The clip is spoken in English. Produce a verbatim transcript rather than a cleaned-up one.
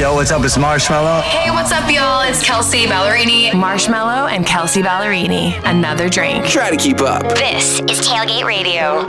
Yo, what's up? It's Marshmello. Hey, what's up, y'all? It's Kelsea Ballerini. Marshmello and Kelsea Ballerini. Another drink. Try to keep up. This is Tailgate Radio.